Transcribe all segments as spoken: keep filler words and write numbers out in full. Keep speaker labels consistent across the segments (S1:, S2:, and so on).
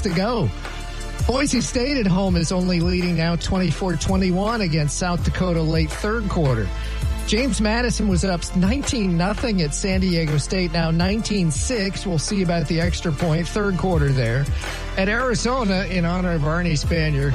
S1: to go. Boise State at home is only leading now twenty-four twenty-one against South Dakota late third quarter. James Madison was up nineteen nothing at San Diego State, now nineteen six. We'll see about the extra point, third quarter there. At Arizona, in honor of Arnie Spanier,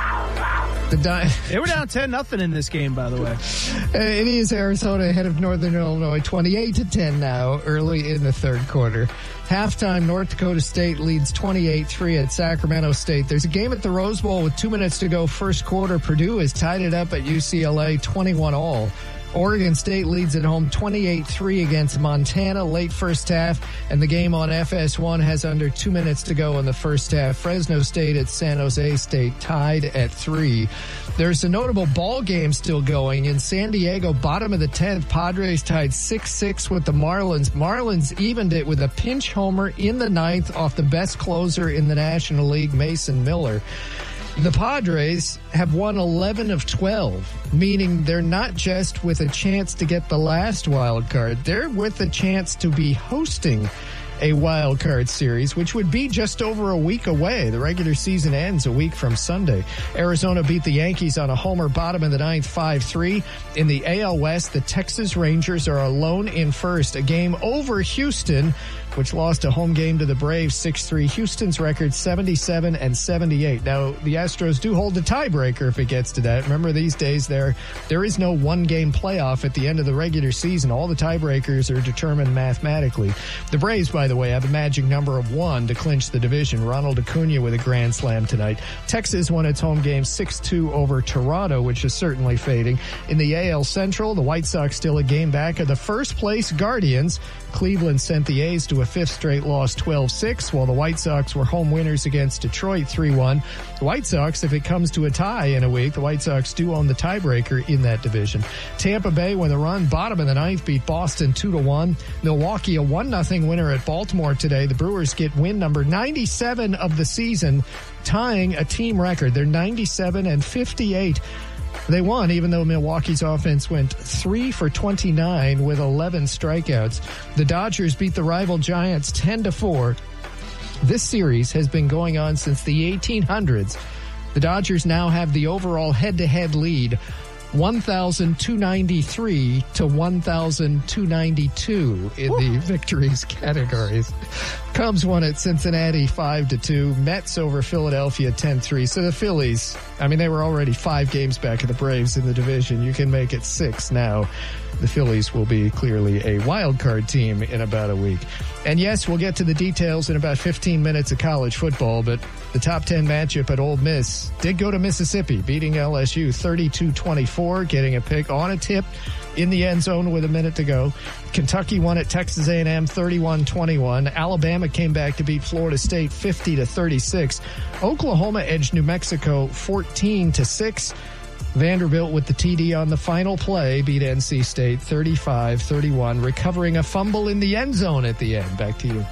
S1: the di-
S2: they were down ten nothing in this game, by the way.
S1: It is Arizona ahead of Northern Illinois, twenty-eight to ten now, early in the third quarter. Halftime, North Dakota State leads twenty-eight three at Sacramento State. There's a game at the Rose Bowl with two minutes to go. First quarter, Purdue has tied it up at U C L A, twenty-one all. Oregon State leads at home twenty-eight three against Montana late first half, and the game on F S one has under two minutes to go in the first half. Fresno State at San Jose State tied at three. There's a notable ball game still going in San Diego, bottom of the tenth. Padres tied six six with the Marlins. Marlins evened it with a pinch homer in the ninth off the best closer in the National League, Mason Miller. The Padres have won eleven of twelve, meaning they're not just with a chance to get the last wild card. They're with a chance to be hosting a wild card series, which would be just over a week away. The regular season ends a week from Sunday. Arizona beat the Yankees on a homer, bottom of the ninth, five three. In the A L West, the Texas Rangers are alone in first, a game over Houston, which lost a home game to the Braves six three. Houston's record seventy-seven and seventy-eight. Now, the Astros do hold a tiebreaker if it gets to that. Remember, these days there there is no one-game playoff at the end of the regular season. All the tiebreakers are determined mathematically. The Braves, by the way, have a magic number of one to clinch the division. Ronald Acuna with a grand slam tonight. Texas won its home game six two over Toronto, which is certainly fading. In the A L Central, the White Sox still a game back of the first-place Guardians. Cleveland sent the A's to a fifth straight loss, twelve six, while the White Sox were home winners against Detroit, three one. The White Sox, if it comes to a tie in a week, the White Sox do own the tiebreaker in that division. Tampa Bay, with a run, bottom of the ninth, beat Boston two to one. Milwaukee, a one nothing winner at Baltimore today. The Brewers get win number ninety-seven of the season, tying a team record. They're ninety-seven and fifty-eight. They won, even though Milwaukee's offense went three for twenty-nine with eleven strikeouts. The Dodgers beat the rival Giants ten to four. This series has been going on since the eighteen hundreds. The Dodgers now have the overall head-to-head lead, one thousand two hundred ninety-three to one thousand two hundred ninety-two in Woo. the victories categories. Cubs won at Cincinnati five to two. Mets over Philadelphia ten three. So the Phillies, I mean, they were already five games back of the Braves in the division. You can make it six now. The Phillies will be clearly a wild card team in about a week. And yes, we'll get to the details in about fifteen minutes of college football, but the top ten matchup at Ole Miss did go to Mississippi, beating L S U thirty-two twenty-four, getting a pick on a tip in the end zone with a minute to go. Kentucky won at Texas A and M thirty-one twenty-one. Alabama came back to beat Florida State fifty to thirty-six. Oklahoma edged New Mexico fourteen to six. Vanderbilt with the T D on the final play beat N C State thirty-five thirty-one, recovering a fumble in the end zone at the end. Back to you.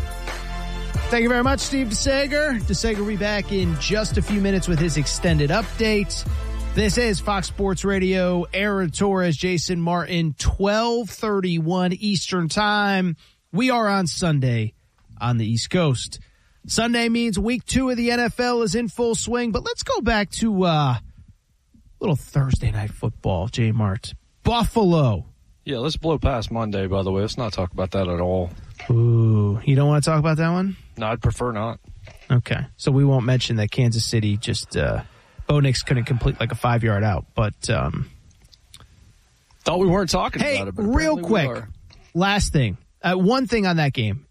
S2: Thank you very much, Steve DeSager. DeSager will be back in just a few minutes with his extended update. This is Fox Sports Radio. Aaron Torres, Jason Martin, twelve thirty-one Eastern Time. We are on Sunday on the East Coast. Sunday means week two of the N F L is in full swing, but let's go back to uh, little Thursday night football, J Mart. Buffalo.
S3: Yeah, let's blow past Monday, by the way. Let's not talk about that at all.
S2: Ooh, you don't want to talk about that one?
S3: No, I'd prefer not.
S2: Okay, so we won't mention that Kansas City just uh, Bo Nix couldn't complete like a five-yard out, but um,
S3: thought we weren't talking
S2: hey,
S3: about it. But
S2: real quick, last thing, uh, one thing on that game,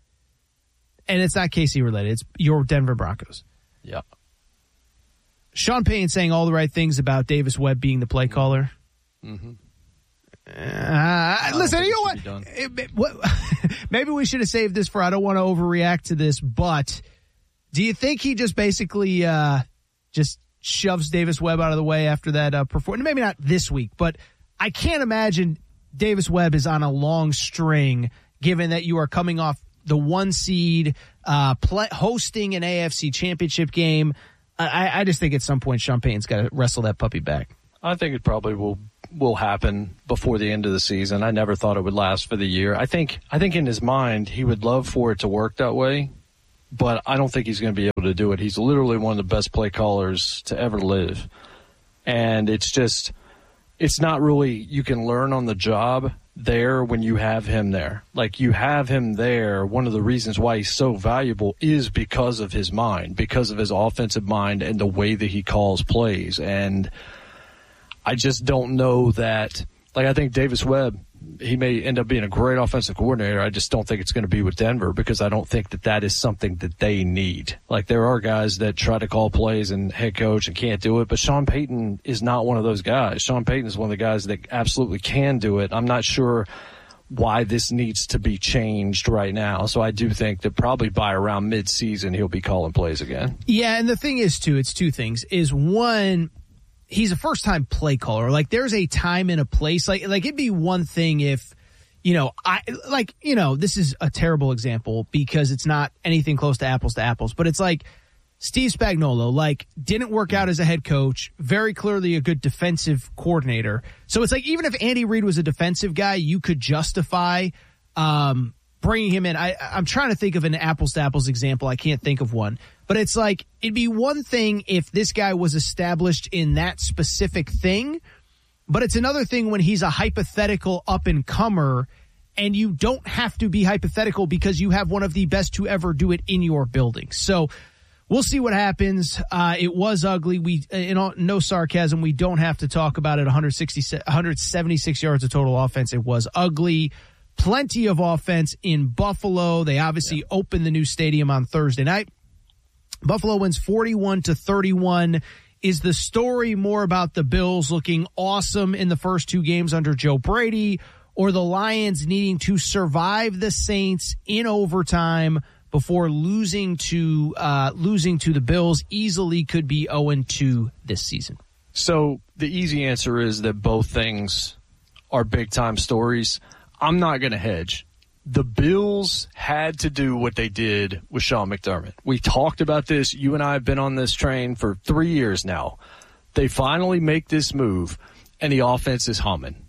S2: and it's not K C related. It's your Denver Broncos.
S3: Yeah.
S2: Sean Payne saying all the right things about Davis Webb being the play caller.
S3: Mm-hmm.
S2: Uh, listen, you know what? It, it, what? Maybe we should have saved this for, I don't want to overreact to this, but do you think he just basically uh, just shoves Davis Webb out of the way after that uh, performance? Maybe not this week, but I can't imagine Davis Webb is on a long string, given that you are coming off the one seed, uh, play, hosting an A F C championship game. I, I just think at some point Sean Payne's got to wrestle that puppy back.
S3: I think it probably will will happen before the end of the season. I never thought it would last for the year. I think I think in his mind he would love for it to work that way, but I don't think he's going to be able to do it. He's literally one of the best play callers to ever live. And it's just, it's not really, you can learn on the job there when you have him there. Like, you have him there. One of the reasons why he's so valuable is because of his mind, because of his offensive mind and the way that he calls plays. And I just don't know that, like, I think Davis Webb, he may end up being a great offensive coordinator. I just don't think it's going to be with Denver, because I don't think that that is something that they need. Like, there are guys that try to call plays and head coach and can't do it, but Sean Payton is not one of those guys. Sean Payton is one of the guys that absolutely can do it. I'm not sure why this needs to be changed right now. So I do think that probably by around mid-season he'll be calling plays again.
S2: Yeah, and the thing is, too, it's two things. Is one, he's a first-time play caller. Like, there's a time and a place. Like, like it'd be one thing if, you know, I like, you know, this is a terrible example because it's not anything close to apples to apples, but it's like Steve Spagnuolo, like, didn't work out as a head coach, very clearly a good defensive coordinator. So it's like, even if Andy Reid was a defensive guy, you could justify um, bringing him in. I, I'm trying to think of an apples to apples example. I can't think of one. But it's like, it'd be one thing if this guy was established in that specific thing, but it's another thing when he's a hypothetical up-and-comer, and you don't have to be hypothetical because you have one of the best to ever do it in your building. So we'll see what happens. Uh, it was ugly. We, in all, no sarcasm, we don't have to talk about it. one hundred sixty, one hundred seventy-six yards of total offense. It was ugly. Plenty of offense in Buffalo. They obviously yeah. opened the new stadium on Thursday night. Buffalo wins forty-one to thirty-one. Is the story more about the Bills looking awesome in the first two games under Joe Brady, or the Lions needing to survive the Saints in overtime before losing to uh, losing to the Bills? Easily could be oh and two this season.
S3: So the easy answer is that both things are big-time stories. I'm not going to hedge. The Bills had to do what they did with Sean McDermott. We talked about this. You and I have been on this train for three years now. They finally make this move, and the offense is humming.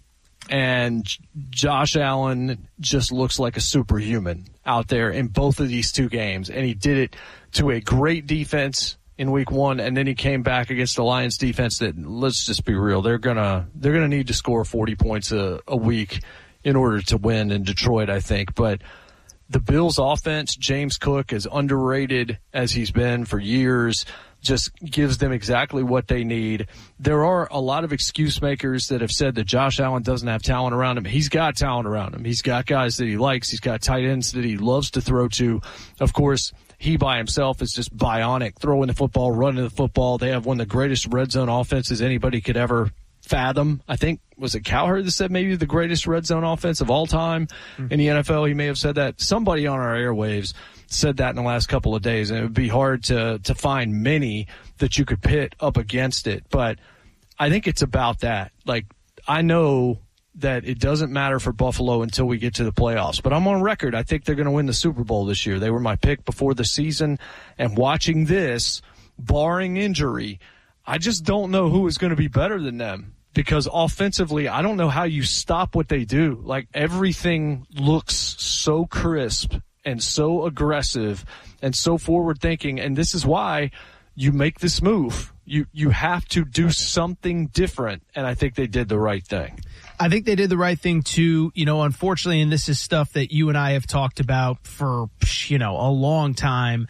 S3: And Josh Allen just looks like a superhuman out there in both of these two games. And he did it to a great defense in week one, and then he came back against the Lions defense that, let's just be real, they're gonna they're gonna need to score forty points a, a week in order to win in Detroit, I think. But the Bills' offense, James Cook, as underrated as he's been for years, just gives them exactly what they need. There are a lot of excuse makers that have said that Josh Allen doesn't have talent around him. He's got talent around him. He's got guys that he likes. He's got tight ends that he loves to throw to. Of course, he by himself is just bionic, throwing the football, running the football. They have one of the greatest red zone offenses anybody could ever fathom. I think, was it Cowherd that said maybe the greatest red zone offense of all time mm-hmm. in the N F L? He may have said that. Somebody on our airwaves said that in the last couple of days, and it would be hard to to find many that you could pit up against it. But I think it's about that. Like, I know that it doesn't matter for Buffalo until we get to the playoffs, but I'm on record. I think they're going to win the Super Bowl this year. They were my pick before the season, and watching this, barring injury, I just don't know who is going to be better than them. Because offensively, I don't know how you stop what they do. Like, everything looks so crisp and so aggressive and so forward-thinking, and this is why you make this move. You you have to do something different, and I think they did the right thing.
S2: I think they did the right thing, too. You know, unfortunately, and this is stuff that you and I have talked about for, you know, a long time,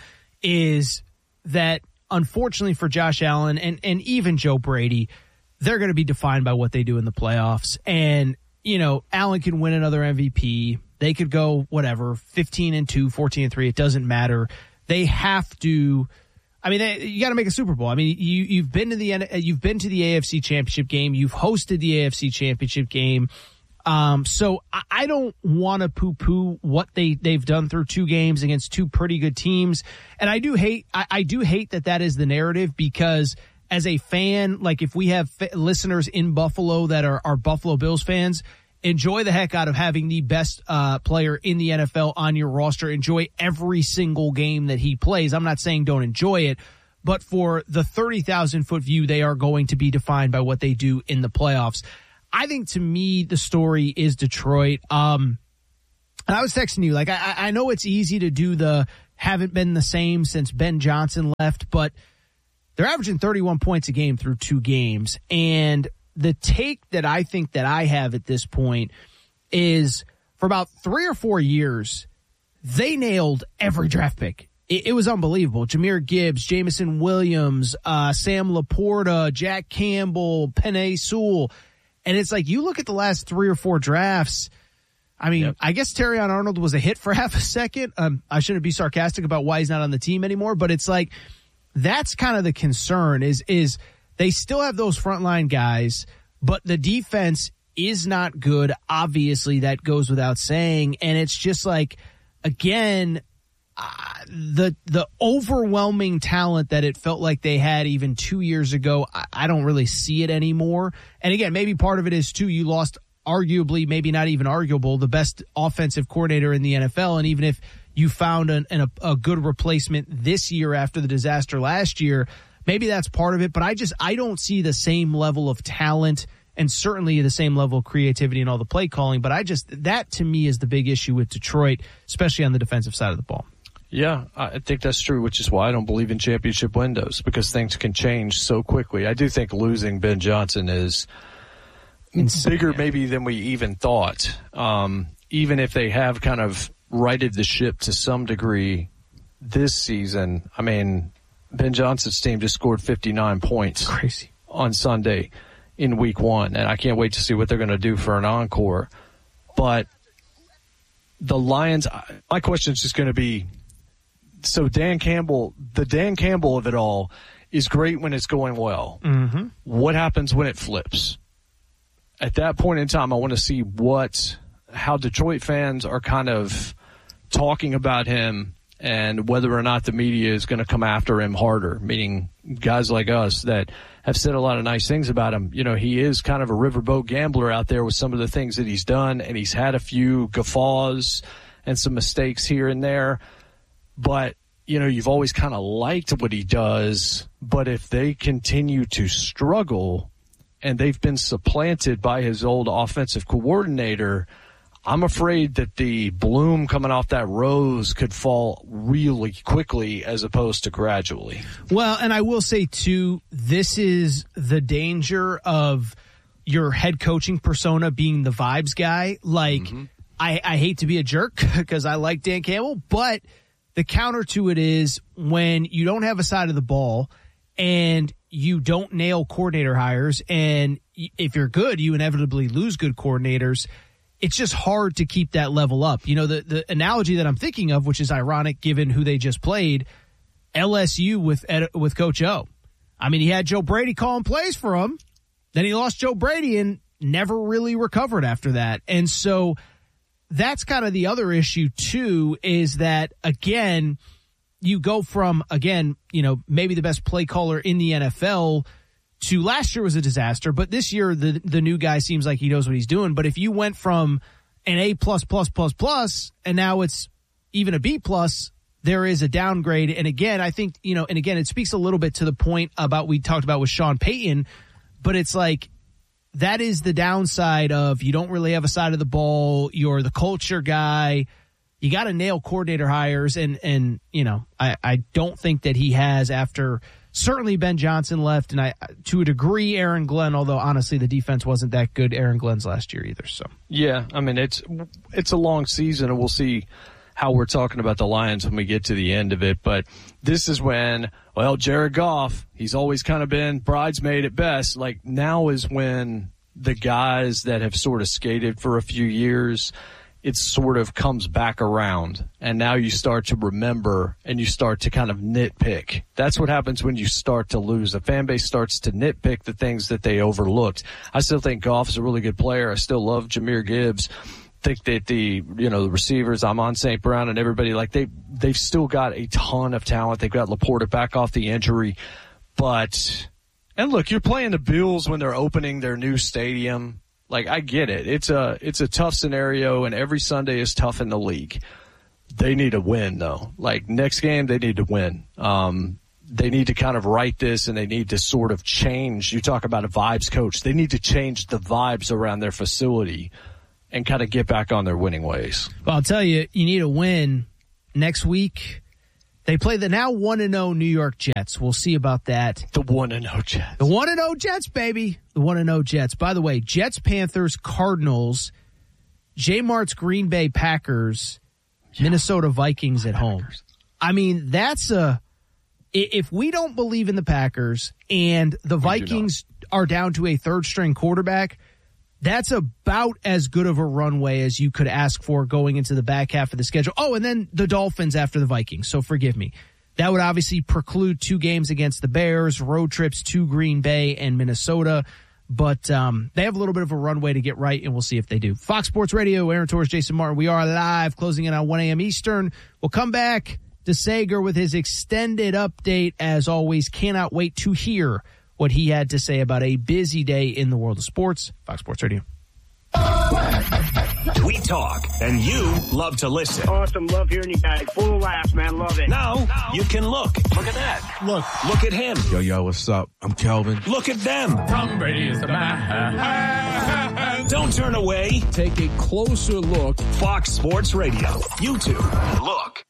S2: is that unfortunately for Josh Allen and, and even Joe Brady, they're going to be defined by what they do in the playoffs. And, you know, Allen can win another M V P. They could go, whatever, fifteen and two, fourteen and three. It doesn't matter. They have to, I mean, they, you got to make a Super Bowl. I mean, you, you've been to the, you've been to the A F C Championship game. You've hosted the A F C Championship game. Um, so I, I don't want to poo-poo what they, they've done through two games against two pretty good teams. And I do hate, I, I do hate that that is the narrative, because as a fan, like, if we have f- listeners in Buffalo that are, are Buffalo Bills fans, enjoy the heck out of having the best uh, player in the N F L on your roster. Enjoy every single game that he plays. I'm not saying don't enjoy it, but for the thirty thousand foot view, they are going to be defined by what they do in the playoffs. I think, to me, the story is Detroit. Um, and I was texting you, like, I, I know it's easy to do the haven't been the same since Ben Johnson left, but they're averaging thirty-one points a game through two games. And the take that I think that I have at this point is for about three or four years, they nailed every draft pick. It, it was unbelievable. Jahmyr Gibbs, Jameson Williams, uh, Sam Laporta, Jack Campbell, Penei Sewell. And it's like, you look at the last three or four drafts, I mean, yep. I guess Terrion Arnold was a hit for half a second. Um, I shouldn't be sarcastic about why he's not on the team anymore, but it's like, that's kind of the concern is, is they still have those frontline guys, but the defense is not good. Obviously, that goes without saying. And it's just like, again, uh, the the overwhelming talent that it felt like they had even two years ago, I, I don't really see it anymore. And again, maybe part of it is, too, you lost arguably, maybe not even arguable, the best offensive coordinator in the N F L. And even if you found an, an, a, a good replacement this year after the disaster last year, maybe that's part of it. But I just, I don't see the same level of talent and certainly the same level of creativity and all the play calling. But I just, that to me is the big issue with Detroit, especially on the defensive side of the ball.
S3: Yeah, I think that's true, which is why I don't believe in championship windows, because things can change so quickly. I do think losing Ben Johnson is Insane. bigger maybe than we even thought. Um, even if they have kind of righted the ship to some degree this season, I mean, Ben Johnson's team just scored fifty-nine points
S2: Crazy.
S3: on Sunday in week one, and I can't wait to see what they're going to do for an encore. But the Lions, my question is just going to be, so Dan Campbell, the Dan Campbell of it all is great when it's going well.
S2: Mm-hmm.
S3: What happens when it flips? At that point in time, I want to see what, how Detroit fans are kind of talking about him and whether or not the media is going to come after him harder, meaning guys like us that have said a lot of nice things about him. You know, he is kind of a riverboat gambler out there with some of the things that he's done, and he's had a few guffaws and some mistakes here and there. But, you know, you've always kind of liked what he does. But if they continue to struggle and they've been supplanted by his old offensive coordinator, I'm afraid that the bloom coming off that rose could fall really quickly as opposed to gradually.
S2: Well, and I will say, too, this is the danger of your head coaching persona being the vibes guy. Like, mm-hmm. I, I hate to be a jerk because I like Dan Campbell, but the counter to it is when you don't have a side of the ball and you don't nail coordinator hires, and if you're good, you inevitably lose good coordinators. It's just hard to keep that level up. You know, the, the analogy that I'm thinking of, which is ironic given who they just played, L S U with with Coach O. I mean, he had Joe Brady calling plays for him. Then he lost Joe Brady and never really recovered after that. And so that's kind of the other issue, too, is that, again, you go from, again, you know, maybe the best play caller in the N F L to last year was a disaster, but this year the the new guy seems like he knows what he's doing. But if you went from an A plus plus plus plus and now it's even a B plus, there is a downgrade. And again, I think, you know, and again, it speaks a little bit to the point about we talked about with Sean Payton, but it's like that is the downside of you don't really have a side of the ball. You're the culture guy. You got to nail coordinator hires. And, and you know, I, I don't think that he has after certainly Ben Johnson left. And I, to a degree, Aaron Glenn, although honestly the defense wasn't that good Aaron Glenn's last year either. So,
S3: yeah, I mean, it's, it's a long season and we'll see how we're talking about the Lions when we get to the end of it. But this is when, well, Jared Goff, he's always kind of been bridesmaid at best. Like now is when the guys that have sort of skated for a few years, it sort of comes back around. And now you start to remember and you start to kind of nitpick. That's what happens when you start to lose. A fan base starts to nitpick the things that they overlooked. I still think Goff's a really good player. I still love Jahmyr Gibbs. Think that the, you know, the receivers, Amon Saint Brown and everybody, like they, they've still got a ton of talent. They've got Laporta back off the injury. But, and look, you're playing the Bills when they're opening their new stadium. Like, I get it. It's a, it's a tough scenario and every Sunday is tough in the league. They need a win though. Like next game, they need to win. Um, they need to kind of right this and they need to sort of change. You talk about a vibes coach. They need to change the vibes around their facility and kind of get back on their winning ways.
S2: Well, I'll tell you, you need a win next week. They play the now one and oh New York Jets. We'll see about that.
S3: The one and oh Jets.
S2: The one and oh Jets, baby. The one and oh Jets. By the way, Jets, Panthers, Cardinals, J Mart's Green Bay Packers, yeah. Minnesota Vikings at home. I mean, that's a if we don't believe in the Packers and the we Vikings are down to a third string quarterback, that's about as good of a runway as you could ask for going into the back half of the schedule. Oh, and then the Dolphins after the Vikings, so forgive me. That would obviously preclude two games against the Bears, road trips to Green Bay and Minnesota. But um, they have a little bit of a runway to get right, and we'll see if they do. Fox Sports Radio, Aaron Torres, Jason Martin. We are live, closing in on one a.m. Eastern. We'll come back to Sager with his extended update. As always, cannot wait to hear what he had to say about a busy day in the world of sports. Fox Sports Radio.
S4: We talk, and you love to listen.
S5: Awesome. Love hearing you guys. Full of laughs, man. Love it.
S4: Now, now you can look. Look at that. Look. Look at him.
S6: Yo, yo, what's up? I'm Kelvin.
S4: Look at them.
S7: Tom Brady is the man.
S4: Don't turn away.
S6: Take a closer look.
S4: Fox Sports Radio. YouTube. Look.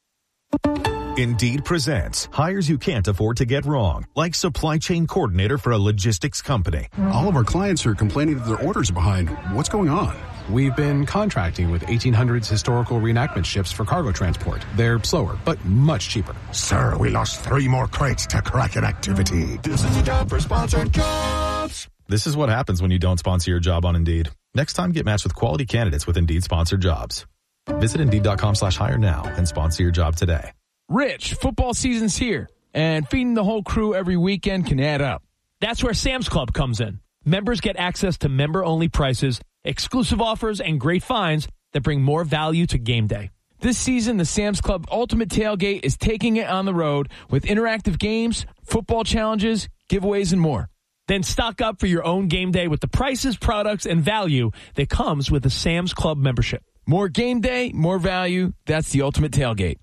S8: Indeed presents hires you can't afford to get wrong, like supply chain coordinator for a logistics company.
S9: All of our clients are complaining that their orders are behind. What's going on?
S10: We've been contracting with eighteen hundreds historical reenactment ships for cargo transport. They're slower, but much cheaper.
S11: Sir, we lost three more crates to Kraken activity.
S12: This is a job for sponsored jobs.
S13: This is what happens when you don't sponsor your job on Indeed. Next time, get matched with quality candidates with Indeed sponsored jobs. Visit Indeed.com slash hire now and sponsor your job today.
S14: Rich, football season's here, and feeding the whole crew every weekend can add up. That's where Sam's Club comes in. Members get access to member-only prices, exclusive offers, and great finds that bring more value to game day. This season, the Sam's Club Ultimate Tailgate is taking it on the road with interactive games, football challenges, giveaways, and more. Then stock up for your own game day with the prices, products, and value that comes with a Sam's Club membership. More game day, more value. That's the Ultimate Tailgate.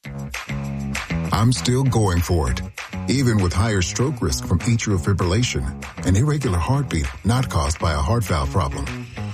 S11: I'm still going for it, even with higher stroke risk from atrial fibrillation, an irregular heartbeat not caused by a heart valve problem.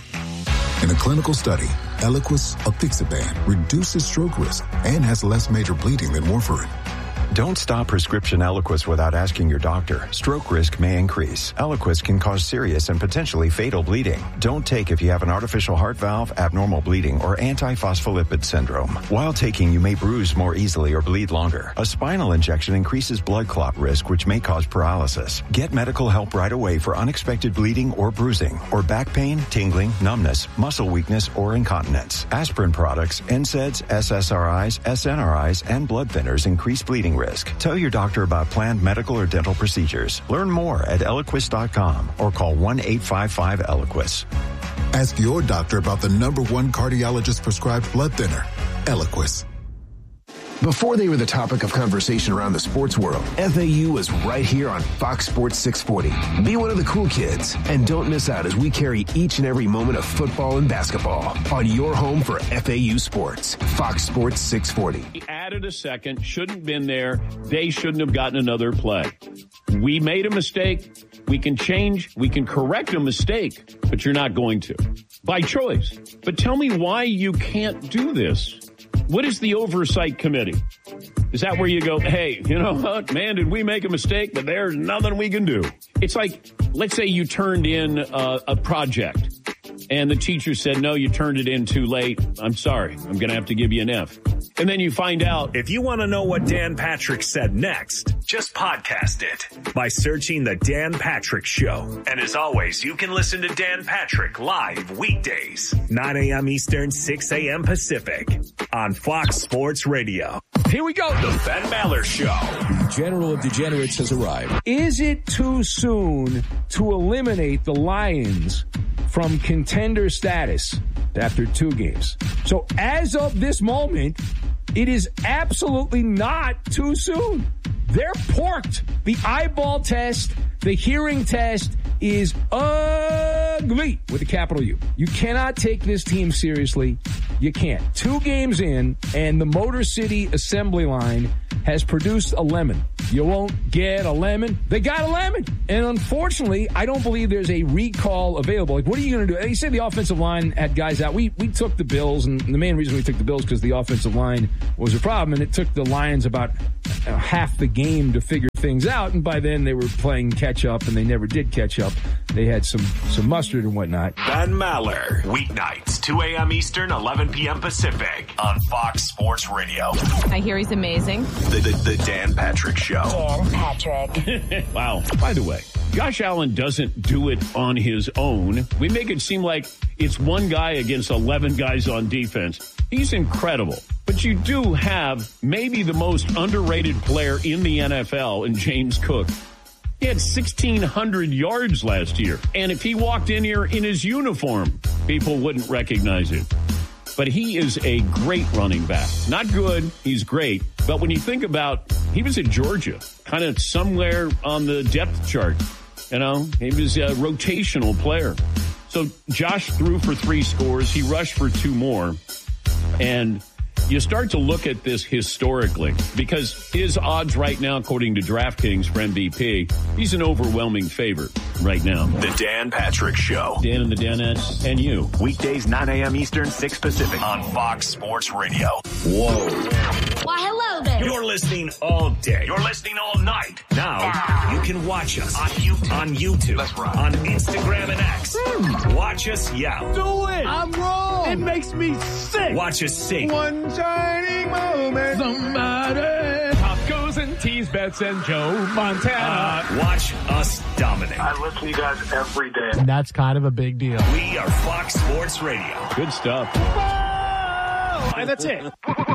S11: In a clinical study, Eliquis apixaban reduces stroke risk and has less major bleeding than warfarin.
S15: Don't stop prescription Eliquis without asking your doctor. Stroke risk may increase. Eliquis can cause serious and potentially fatal bleeding. Don't take if you have an artificial heart valve, abnormal bleeding, or antiphospholipid syndrome. While taking, you may bruise more easily or bleed longer. A spinal injection increases blood clot risk, which may cause paralysis. Get medical help right away for unexpected bleeding or bruising, or back pain, tingling, numbness, muscle weakness, or incontinence. Aspirin products, N SAIDs, S S R Is, S N R Is, and blood thinners increase bleeding risk. Tell your doctor about planned medical or dental procedures. Learn more at Eliquis dot com or call one eight five five Eliquis.
S11: Ask your doctor about the number one cardiologist prescribed blood thinner, Eliquis.
S16: Before they were the topic of conversation around the sports world, F A U is right here on Fox Sports six forty. Be one of the cool kids, and don't miss out as we carry each and every moment of football and basketball on your home for F A U sports. Fox Sports six forty.
S17: We added a second, shouldn't been there. They shouldn't have gotten another play. We made a mistake. We can change. We can correct a mistake, but you're not going to. By choice. But tell me why you can't do this. What is the oversight committee? Is that where you go, hey, you know what, man, did we make a mistake? But there's nothing we can do. It's like, let's say you turned in a, a project and the teacher said, no, you turned it in too late. I'm sorry. I'm going to have to give you an F. And then you find out.
S4: If you want to know what Dan Patrick said next, just podcast it by searching The Dan Patrick Show. And as always, you can listen to Dan Patrick live weekdays, nine a.m. Eastern, six a.m. Pacific on Fox Sports Radio.
S14: Here we go.
S4: The Ben Maller Show.
S6: The General of Degenerates has arrived.
S14: Is it too soon to eliminate the Lions from contender status after two games? So as of this moment, it is absolutely not too soon. They're porked. The eyeball test, the hearing test is ugly with a capital U. You cannot take this team seriously. You can't. Two games in, and the Motor City assembly line has produced a lemon.
S7: you won't get a lemon. They got a lemon. And unfortunately, I don't believe there's a recall available. Like, what are you going to do? They said the offensive line had guys out. We we took the Bills, and the main reason we took the Bills because the offensive line was a problem, and it took the Lions about uh, half the game to figure things out, and by then they were playing catch-up, and they never did catch up. They had some, some mustard and whatnot.
S4: Ben Maller, weeknights, two a.m. Eastern, eleven p.m. Pacific, on Fox Sports Radio.
S18: I hear he's amazing.
S4: The, the, the Dan Patrick Show.
S18: Dan Patrick.
S17: Wow. By the way, Josh Allen doesn't do it on his own. We make it seem like it's one guy against eleven guys on defense. He's incredible. But you do have maybe the most underrated player in the N F L in James Cook. He had sixteen hundred yards last year. And if he walked in here in his uniform, people wouldn't recognize him. But he is a great running back. Not good, he's great. But when you think about, he was at Georgia, kind of somewhere on the depth chart. You know, he was a rotational player. So Josh threw for three scores. He rushed for two more. And you start to look at this historically because his odds right now, according to DraftKings for M V P, he's an overwhelming favorite right now.
S4: The Dan Patrick Show.
S17: Dan and the Danettes and you.
S4: Weekdays, nine a.m. Eastern, six Pacific, on Fox Sports Radio. Whoa.
S19: Why, hello there.
S4: You're listening all day. You're listening all night. Now, now. You can watch us on YouTube, on, YouTube, That's right. on Instagram and X. Mm. Watch us yell.
S2: Do it. I'm wrong. It makes me sick.
S4: Watch us sing.
S2: One shining moment.
S14: Somebody. Tacos and teas, bets and Joe Montana.
S4: Uh, watch us dominate.
S20: I listen to you guys every day.
S2: And that's kind of a big deal.
S4: We are Fox Sports Radio.
S17: Good stuff.
S2: Whoa! And that's it.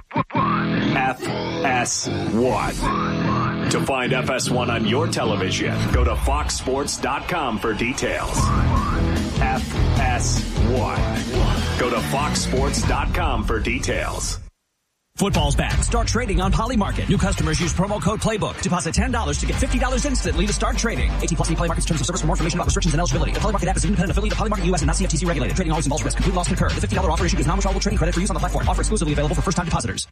S4: F S one. To find F S one on your television, go to fox sports dot com for details. F S one. Go to fox sports dot com for details.
S21: Football's back. Start trading on Polymarket. New customers use promo code Playbook. Deposit ten dollars to get fifty dollars instantly to start trading. eighteen plus Polymarket's terms of service. For more information about restrictions and eligibility. The Polymarket app is an independent affiliate of Polymarket U S and not C F T C regulated. Trading always involves risk. Complete loss concurred. The fifty dollars offer issued is non-withdrawable trading credit for use on the platform. Offer exclusively available for first-time depositors.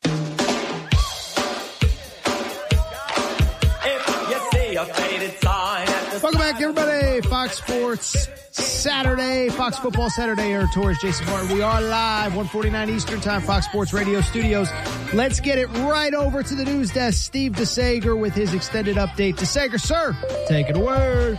S2: Welcome back, everybody. Fox Sports Saturday, Fox Football Saturday Air Tours. Jason Martin. We are live, one forty-nine Eastern Time, Fox Sports Radio Studios. Let's get it right over to the news desk. Steve DeSager with his extended update. DeSager, sir, take it away.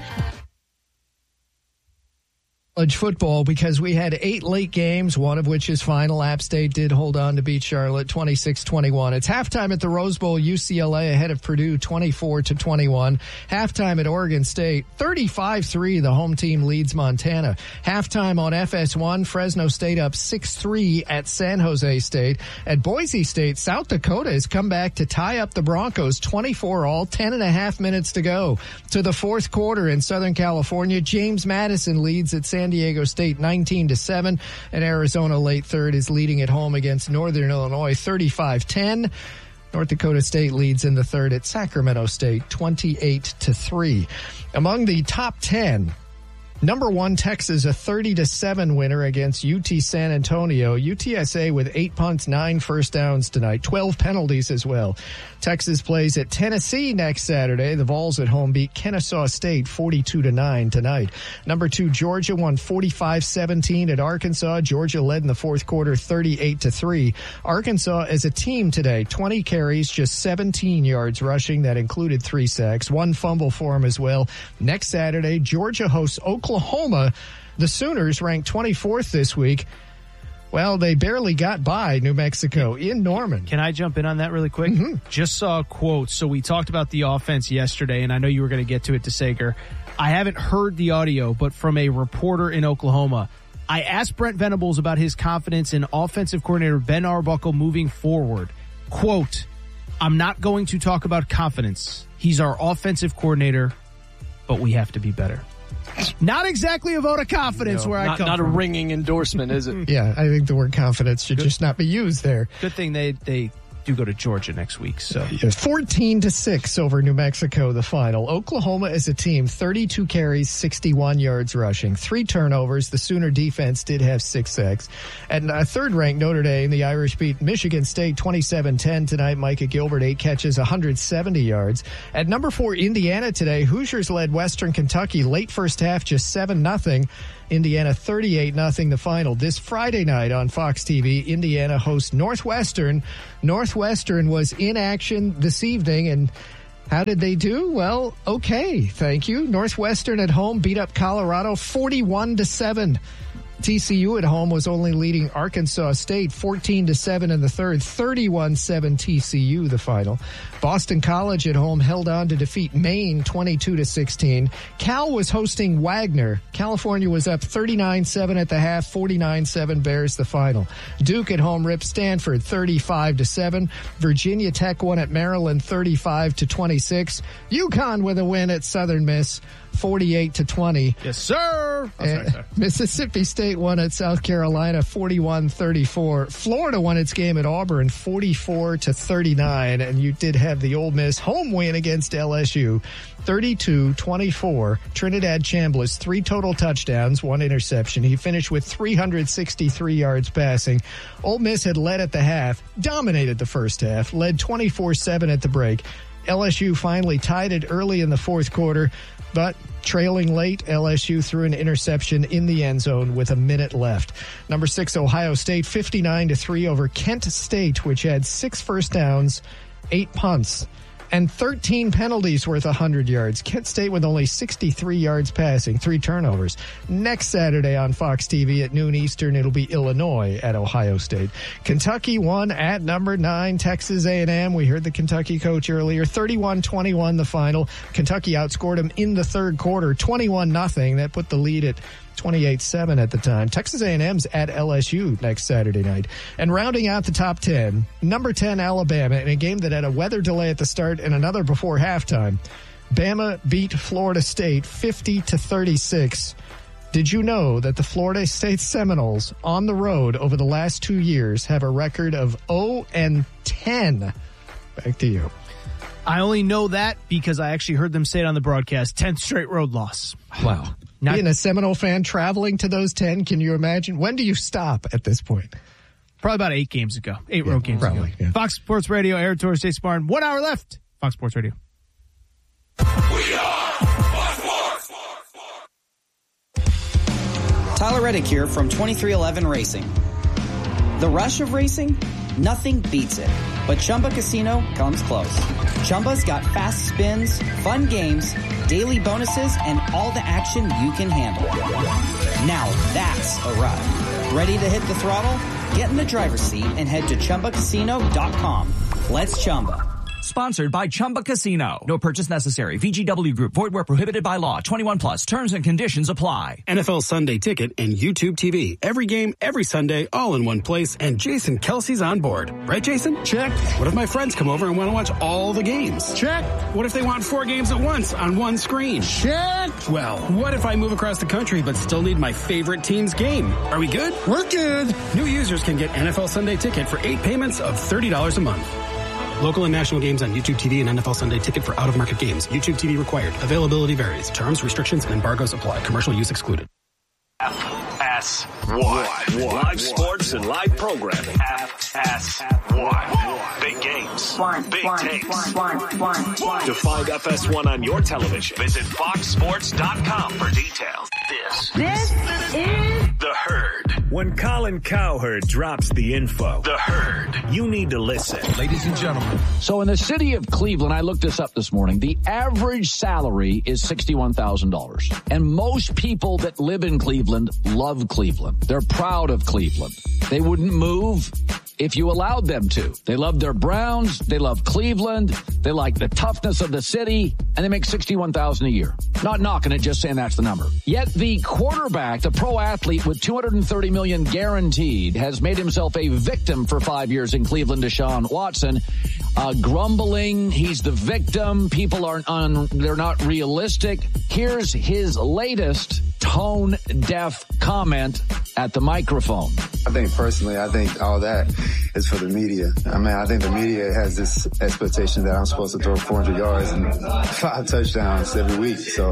S1: College football, because we had eight late games, one of which is final. App State did hold on to beat Charlotte twenty-six twenty-one. It's halftime at the Rose Bowl. U C L A ahead of Purdue twenty-four to twenty-one. Halftime at Oregon State thirty-five three. The home team leads Montana. Halftime on F S one. Fresno State up six three at San Jose State. At Boise State, South Dakota has come back to tie up the Broncos twenty-four all. Ten and a half minutes to go to the fourth quarter in Southern California. James Madison leads at San San Diego State nineteen to seven, and Arizona late third is leading at home against Northern Illinois thirty-five ten. North Dakota State leads in the third at Sacramento State twenty-eight to three. Among the top ten, number one, Texas, a thirty to seven winner against U T San Antonio. U T S A with eight punts, nine first downs tonight, twelve penalties as well. Texas plays at Tennessee next Saturday. The Vols at home beat Kennesaw State forty-two to nine tonight. Number two, Georgia won forty-five seventeen at Arkansas. Georgia led in the fourth quarter thirty-eight to three. Arkansas as a team today, twenty carries, just seventeen yards rushing. That included three sacks, one fumble for them as well. Next Saturday, Georgia hosts Oklahoma. The Sooners ranked twenty-fourth this week. Well, they barely got by New Mexico in Norman.
S2: Can I jump in on that really quick?
S1: Mm-hmm.
S2: Just saw a quote. So we talked about the offense yesterday, and I know you were going to get to it, DeSager. I haven't heard the audio, but from a reporter in Oklahoma, I asked Brent Venables about his confidence in offensive coordinator Ben Arbuckle moving forward. Quote, I'm not going to talk about confidence. He's our offensive coordinator, but we have to be better. Not exactly a vote of confidence
S3: no,
S2: where
S3: not,
S2: I come
S3: not
S2: from.
S3: Not a ringing endorsement, is it?
S1: Yeah, I think the word confidence should
S2: good,
S1: just not be used there.
S2: Good thing they, they do go to Georgia next week. So
S1: fourteen to six over New Mexico, the final. Oklahoma as a team, thirty-two carries, sixty-one yards rushing, three turnovers. The Sooner defense did have six sacks. And uh, third-ranked Notre Dame, the Irish beat Michigan State twenty-seven ten tonight. Micah Gilbert, eight catches, one hundred seventy yards. At number four, Indiana today, Hoosiers led Western Kentucky late first half, just seven nothing. Indiana thirty-eight nothing the final. This Friday night on Fox T V, Indiana hosts Northwestern. Northwestern was in action this evening, and how did they do? Well, okay, thank you. Northwestern at home beat up Colorado forty-one to seven. T C U at home was only leading Arkansas State fourteen to seven in the third, thirty-one seven T C U the final. Boston College at home held on to defeat Maine twenty-two to sixteen. Cal was hosting Wagner. California was up thirty-nine seven at the half, forty-nine seven Bears the final. Duke at home ripped Stanford thirty-five to seven. Virginia Tech won at Maryland thirty-five to twenty-six. UConn with a win at Southern Miss forty-eight to twenty.
S2: Yes, sir. Oh, sorry, sorry.
S1: Mississippi State won at South Carolina forty-one thirty-four. Florida won its game at Auburn forty-four to thirty-nine. And you did have the Ole Miss home win against L S U thirty-two twenty-four. Trinidad Chambliss, three total touchdowns, one interception. He finished with three hundred sixty-three yards passing. Ole Miss had led at the half, dominated the first half, led twenty-four seven at the break. L S U finally tied it early in the fourth quarter, but trailing late, L S U threw an interception in the end zone with a minute left. Number six, Ohio State, fifty-nine to three over Kent State, which had six first downs, eight punts, and thirteen penalties worth one hundred yards. Kent State with only sixty-three yards passing, three turnovers. Next Saturday on Fox T V at noon Eastern, it'll be Illinois at Ohio State. Kentucky won at number nine, Texas A and M. We heard the Kentucky coach earlier. thirty-one twenty-one the final. Kentucky outscored them in the third quarter, twenty-one nothing. That put the lead at twenty-eight seven at the time. Texas A and M's at L S U next Saturday night. And rounding out the top ten, number ten, Alabama, in a game that had a weather delay at the start and another before halftime. Bama beat Florida State fifty to thirty-six. Did you know that the Florida State Seminoles on the road over the last two years have a record of oh and ten? Back to you.
S2: I only know that because I actually heard them say it on the broadcast. tenth straight road loss.
S1: Wow. Not being a Seminole fan traveling to those ten, can you imagine? When do you stop at this point?
S2: Probably about eight games ago. Eight yeah, road games probably, ago. Yeah. Fox Sports Radio, Aaron Torres, Stacey Barn. One hour left. Fox Sports Radio.
S12: We are Fox Sports.
S5: Tyler Reddick here from twenty-three eleven Racing. The rush of racing? Nothing beats it. But Chumba Casino comes close. Chumba's got fast spins, fun games, daily bonuses, and all the action you can handle. Now that's a ride. Ready to hit the throttle? Get in the driver's seat and head to Chumba Casino dot com. Let's Chumba.
S21: Sponsored by Chumba Casino. No purchase necessary. V G W Group. Void where prohibited by law. twenty-one plus. Terms and conditions apply.
S10: N F L Sunday Ticket and YouTube T V. Every game, every Sunday, all in one place. And Jason Kelsey's on board. Right, Jason? Check. What if my friends come over and want to watch all the games? Check. What if they want four games at once on one screen? Check. Well, what if I move across the country but still need my favorite team's game? Are we good? We're good. New users can get N F L Sunday Ticket for eight payments of thirty dollars a month. Local and national games on YouTube T V and N F L Sunday Ticket for out-of-market games. YouTube T V required. Availability varies. Terms, restrictions, and embargoes apply. Commercial use excluded.
S4: F S one. Live sports and live programming. F S one. Big games. Big takes. To find F S one on your television, visit fox sports dot com for details. This,
S19: this is
S4: The Herd. When Colin Cowherd drops the info, The Herd, you need to listen.
S22: Ladies and gentlemen. So in the city of Cleveland, I looked this up this morning, the average salary is sixty-one thousand dollars. And most people that live in Cleveland love Cleveland. They're proud of Cleveland. They wouldn't move if you allowed them to. They love their Browns. They love Cleveland. They like the toughness of the city, and they make sixty-one thousand dollars a year. Not knocking it, just saying that's the number. Yet the quarterback, the pro athlete with two hundred thirty million dollars guaranteed, has made himself a victim for five years in Cleveland, Deshaun Watson. Uh, grumbling, he's the victim. People aren't on, they're not realistic. Here's his latest tone-deaf comment at the microphone.
S8: I think personally, I think all that is for the media. I mean, I think the media has this expectation that I'm supposed to throw four hundred yards and five touchdowns every week. So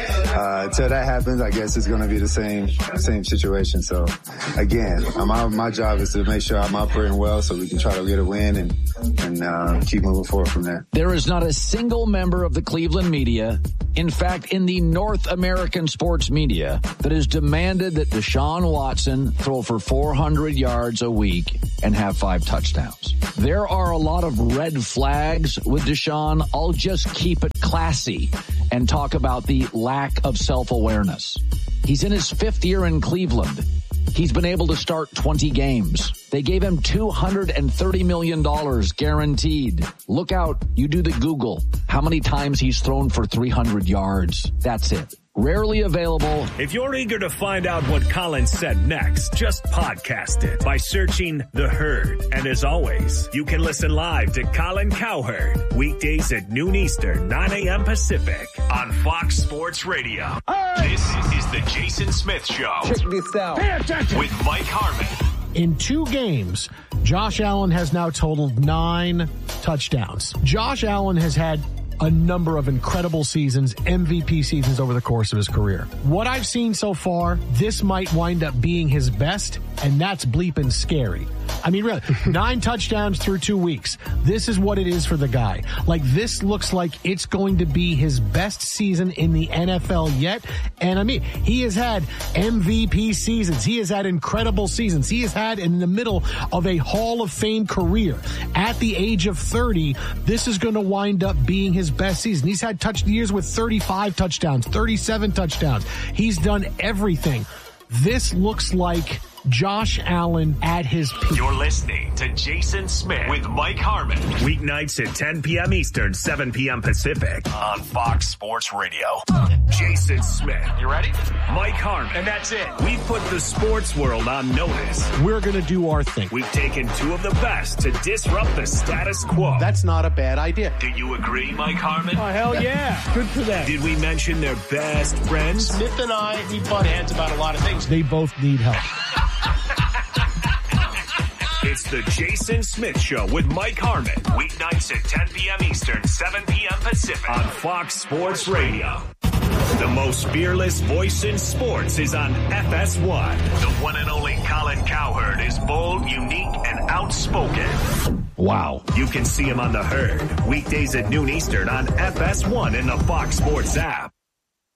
S8: uh, until that happens, I guess it's going to be the same same situation. So again, my, my job is to make sure I'm operating well so we can try to get a win and, and uh, keep moving forward from there.
S22: There is not a single member of the Cleveland media, in fact, in the North American sports media, that has demanded that Deshaun Watson throw for four hundred yards a week and have five touchdowns. There are a lot of red flags with Deshaun. I'll just keep it classy and talk about the lack of self-awareness. He's in his fifth year in Cleveland. He's been able to start twenty games. They gave him two hundred thirty million dollars guaranteed. Look out. You do the Google. How many times he's thrown for three hundred yards. That's it. Rarely available.
S4: If you're eager to find out what Colin said next, just podcast it by searching The Herd. And as always, you can listen live to Colin Cowherd weekdays at noon Eastern, nine a.m. Pacific on Fox Sports Radio. Right. This is the Jason Smith Show.
S9: Check this out.
S4: With Mike Harmon.
S23: In two games, Josh Allen has now totaled nine touchdowns. Josh Allen has had a number of incredible seasons, M V P seasons over the course of his career. What I've seen so far, this might wind up being his best, and that's bleeping scary. I mean, really, nine touchdowns through two weeks. This is what it is for the guy. Like, this looks like it's going to be his best season in the N F L yet. And I mean, he has had M V P seasons. He has had incredible seasons. He has had in the middle of a Hall of Fame career. At the age of thirty, this is going to wind up being his best season. He's had touch years with thirty-five touchdowns, thirty-seven touchdowns. He's done everything. This looks like Josh Allen at his peak.
S4: You're listening to Jason Smith with Mike Harmon. Weeknights at ten p.m. Eastern, seven p.m. Pacific on Fox Sports Radio. Jason Smith.
S24: You ready?
S4: Mike Harmon.
S24: And that's it.
S4: We've put the sports world on notice.
S23: We're going to do our thing.
S4: We've taken two of the best to disrupt the status quo.
S23: That's not a bad idea.
S4: Do you agree, Mike Harmon?
S23: Oh, hell yeah. Good for them.
S4: Did we mention their best friends?
S24: Smith and I, we butt heads about a lot of things.
S23: They both need help.
S4: It's the Jason Smith Show with Mike Harmon. Weeknights at ten p.m. Eastern, seven p.m. Pacific on Fox Sports Radio. The most fearless voice in sports is on F S one. The one and only Colin Cowherd is bold, unique, and outspoken.
S23: Wow.
S4: You can see him on The Herd. Weekdays at noon Eastern on F S one in the Fox Sports app.